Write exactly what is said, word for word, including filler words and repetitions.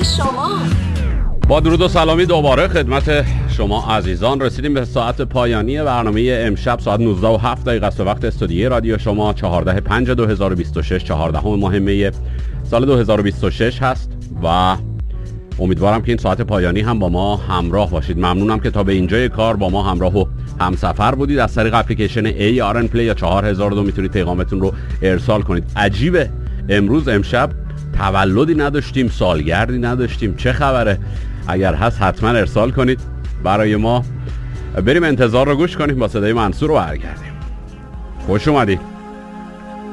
شما. با درود و سلامی دوباره خدمت شما عزیزان رسیدیم به ساعت پایانی برنامه امشب. ساعت نوزده و هفت دقیقه است وقت استودیوی رادیو شما. چهاردهم پنج دو هزار و بیست و شش، چهاردهم ماه می سال دو هزار و بیست و شش هست و امیدوارم که این ساعت پایانی هم با ما همراه باشید. ممنونم که تا به اینجای کار با ما همراه و همسفر بودید. از طریق اپلیکیشن ای آر ان پلی یا چهار هزار و دو میتونید پیغامتون رو ارسال کنید. عجیبه امروز امشب تولدی نداشتیم، سالگردی نداشتیم. چه خبره؟ اگر هست حتما ارسال کنید برای ما. بریم انتظار رو گوش کنیم با صدای منصور رو برگردیم. خوش اومدید.